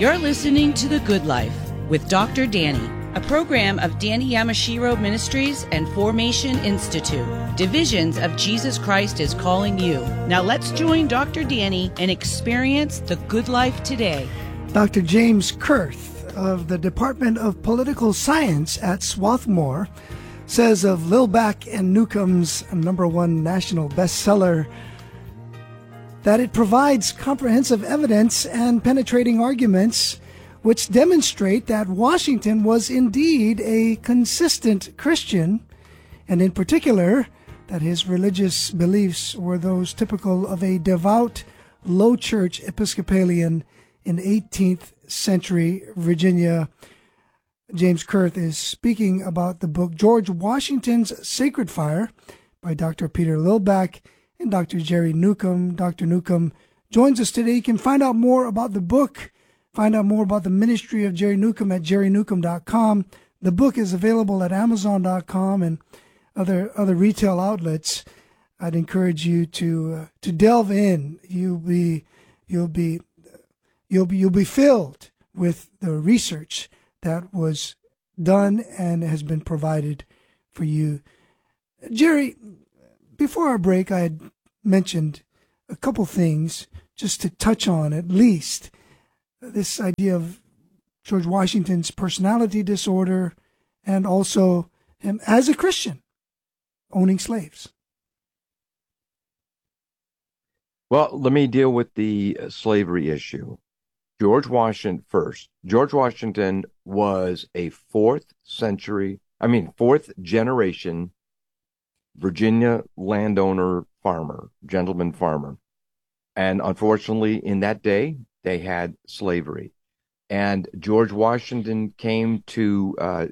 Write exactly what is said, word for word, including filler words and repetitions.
You're listening to The Good Life with Doctor Danny, a program of Danny Yamashiro Ministries and Formation Institute. Divisions of Jesus Christ is calling you. Now let's join Doctor Danny and experience the good life today. Doctor James Kurth of the Department of Political Science at Swarthmore says of Lilback and Newcomb's number one national bestseller that it provides comprehensive evidence and penetrating arguments which demonstrate that Washington was indeed a consistent Christian, and in particular, that his religious beliefs were those typical of a devout, low-church Episcopalian in eighteenth century Virginia. James Kurth is speaking about the book George Washington's Sacred Fire by Doctor Peter Lilback and Doctor Jerry Newcomb. Doctor Newcomb joins us today. You can find out more about the book, find out more about the ministry of Jerry Newcomb at jerry newcomb dot com. The book is available at amazon dot com and other other retail outlets. I'd encourage you to uh, to delve in. You'll be you'll be you'll be you'll be filled with the research that was done and has been provided for you. Jerry, before our break, I had mentioned a couple things just to touch on, at least this idea of George Washington's personality disorder and also him as a Christian owning slaves. Well, let me deal with the slavery issue. George Washington first. George Washington was a fourth century, I mean, fourth generation Virginia landowner farmer, gentleman farmer. And unfortunately, in that day, they had slavery. And George Washington came to uh,